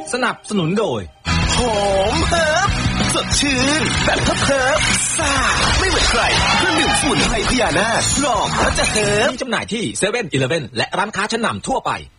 สนับสนุนโดยหอมเฮิร์บสดชื่นแบบเฮิร์บซ่าไม่เหมือนใครเครื่องดื่มสมุนไพรพญานาคลองแล้วจะเฮิร์บมีจำหน่ายที่ 7-Eleven และร้านค้าชั้นนำทั่วไป